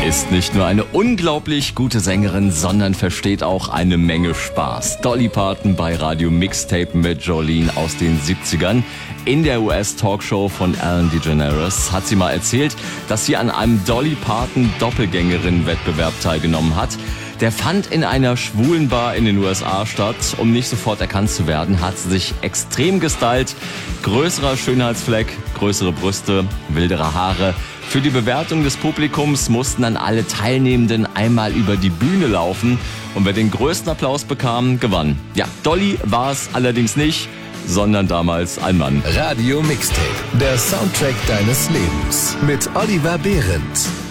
Ist nicht nur eine unglaublich gute Sängerin, sondern versteht auch eine Menge Spaß. Dolly Parton bei Radio Mixtape mit Jolene aus den 70ern. In der US-Talkshow von Ellen DeGeneres hat sie mal erzählt, dass sie an einem Dolly Parton Doppelgängerin-Wettbewerb teilgenommen hat. Der fand in einer schwulen Bar in den USA statt. Um nicht sofort erkannt zu werden, hat sie sich extrem gestylt. Größerer Schönheitsfleck, größere Brüste, wildere Haare. Für die Bewertung des Publikums mussten dann alle Teilnehmenden einmal über die Bühne laufen. Und wer den größten Applaus bekam, gewann. Ja, Dolly war es allerdings nicht, sondern damals ein Mann. Radio Mixtape, der Soundtrack deines Lebens mit Oliver Behrendt.